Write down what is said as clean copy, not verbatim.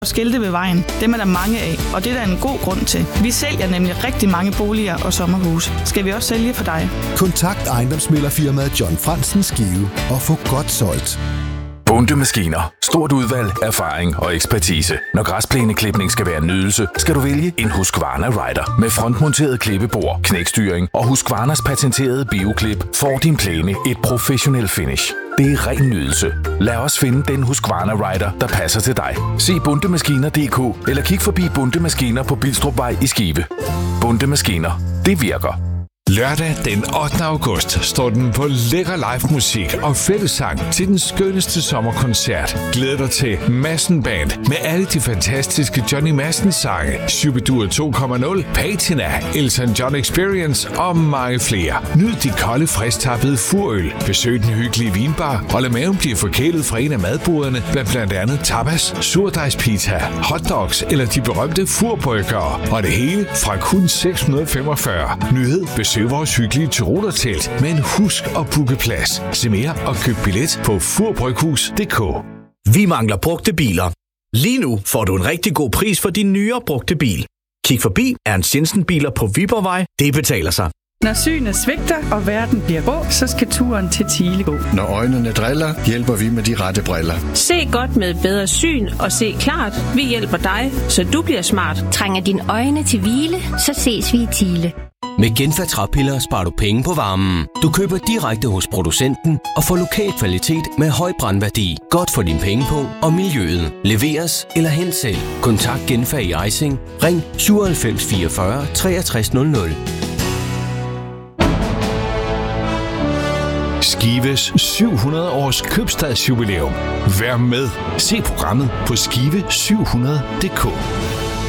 Skilte ved vejen, dem er der mange af, og det er der en god grund til. Vi sælger nemlig rigtig mange boliger og sommerhuse. Skal vi også sælge for dig? Kontakt ejendomsmæglerfirmaet John Fransen Skive og få godt solgt. Bunde Maskiner. Stort udvalg, erfaring og ekspertise. Når græsplæneklipning skal være en nydelse, skal du vælge en Husqvarna Rider. Med frontmonteret klippebord, knækstyring og Husqvarnas patenterede bioklip får din plæne et professionelt finish. Det er ren nydelse. Lad os finde den Husqvarna Rider, der passer til dig. Se bundemaskiner.dk eller kig forbi Bunde Maskiner på Bilstrupvej i Skive. Bunde Maskiner. Det virker. Lørdag den 8. august står den på lækker live musik og fællessang til den skønneste sommerkoncert. Glæd dig til Madsen Band med alle de fantastiske Johnny Madsen sange, Shubidua 2.0, Patina, Elton John Experience og mange flere. Nyd de kolde, frisktappede furøl, besøg den hyggelige vinbar og lad maven blive forkælet fra en af madboderne med blandt andet tapas, surdejspizza, hotdogs eller de berømte furburgere. Og det hele fra kun 645. Nyhed: besøg vores hyggelige Tyrolertelt, men husk at booke plads. Se mere og køb billet på furbryghus.dk. Vi mangler brugte biler. Lige nu får du en rigtig god pris for din nyere brugte bil. Kig forbi Ernst Jensen Biler på Viborgvej. Det betaler sig. Når synet svigter, og verden bliver grå, så skal turen til Thiele gå. Når øjnene driller, hjælper vi med de rette briller. Se godt med bedre syn og se klart. Vi hjælper dig, så du bliver smart. Trænger dine øjne til hvile, så ses vi i Thiele. Med Genfa træpiller sparer du penge på varmen. Du køber direkte hos producenten og får lokal kvalitet med høj brandværdi. Godt for din pengepung og miljøet. Leveres eller hent selv. Kontakt Genfa i Ejsing. Ring 97 44 63 00. Skives 700 års købstadsjubilæum. Vær med. Se programmet på skive700.dk.